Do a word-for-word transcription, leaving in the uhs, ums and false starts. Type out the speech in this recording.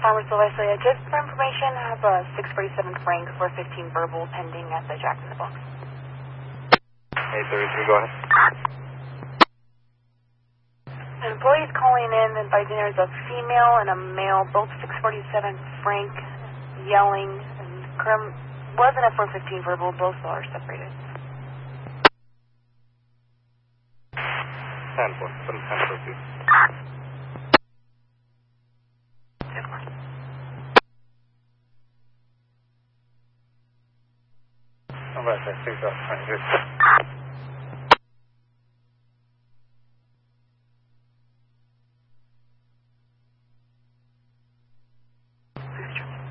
Farmer Sylvester, yeah, just for information, I have a six forty-seven Frank four fifteen verbal pending at the Jack in the Box. eight thirty-three, go ahead. An employee is calling in and advising there's a female and a male, both six forty-seven Frank, yelling, and Krim wasn't a four fifteen verbal, both are separated. ten four, seven ten four two. All right, six up, twenty-two.